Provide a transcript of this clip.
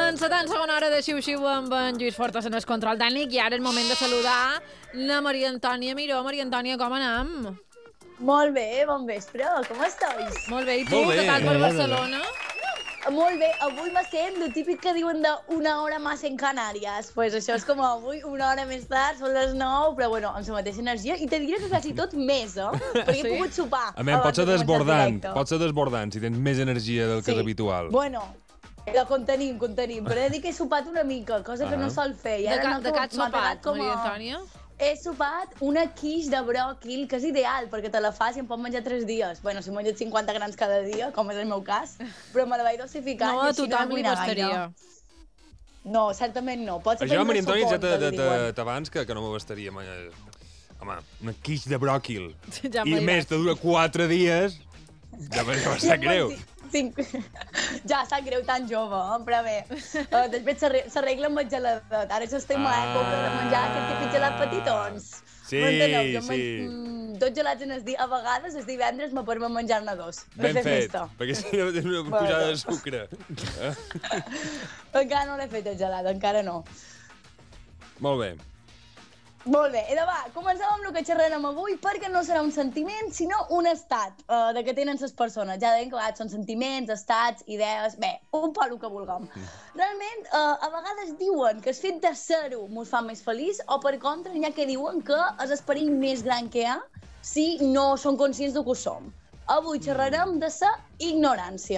Comença tan segona hora de xiu-xiu amb en Lluís Fortes en el control tècnic i ara és moment de saludar la Maria Antònia Miró. Maria Antònia, com anem? Molt bé, bon vespre, com esteu? Molt bé, i tu? Molt bé. Què tal per Barcelona? Molt bé, avui me sent el típic que diuen d'una hora més en Canàries. Pues això és com avui, una hora més tard, són les 9, però bueno, amb la mateixa energia. I te diré que quasi tot més, Perquè he pogut sopar. A més, pot ser abans de començar el desbordant, directe. pot ser desbordant si tens més energia del que és habitual. Bueno, la contenim, però he de dir que he sopat una mica, cosa que no sol fer. I De ara què has sopat, com Maria Antònia? He sopat una quiche de bròquil, que és ideal, perquè te la fas i em pot menjar 3 dies. Bueno, si he menjat 50 grans cada dia, com és el meu cas, però me la vaig dosificar. No, a tothom li bastaria. No, certament no. Pot ser Això, per Maria Antònia, ja sopons, que li diuen. t'abans que no m'abastaria. Home, una quiche de bròquil. Ja I m'ho més, te dura 4 dies. Ja me sap greu. Ja sap greu tan jove, però bé. Després s'arregla amb el geladet. Ara ja estem a època de menjar aquest típic gelat petitons. Sí, M'enteneu? Jo sí. 2 gelats en el dia. A vegades, els divendres, me permet menjar-ne 2. Ben fer fet, festa. perquè si no tens una pujada de sucre. Encara no l'he fet el gelat, encara no. Molt bé. Molt bé, va, comencem amb el que xerrarem avui, perquè no serà un sentiment, sinó un estat de que tenen les persones. Ja deien que a vegades són sentiments, estats, idees, bé, un poc el que vulguem. Realment, a vegades diuen que el fet de ser-ho mos fa més feliç, o per contra, n'hi ha que diuen que és el perill més gran que hi ha si no som conscients de que ho som. Avui xerrarem de la ignorància.